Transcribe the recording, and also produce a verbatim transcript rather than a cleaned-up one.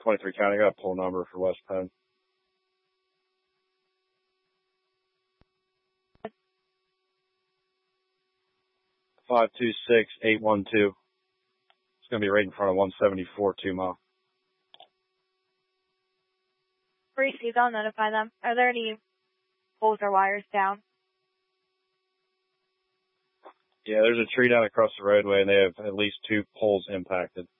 twenty-three County, I got a poll number for West Penn. five two six eight one two. It's going to be right in front of one seventy-four two mile. Received, I'll notify them. Are there any poles or wires down? Yeah, there's a tree down across the roadway, and they have at least two poles impacted.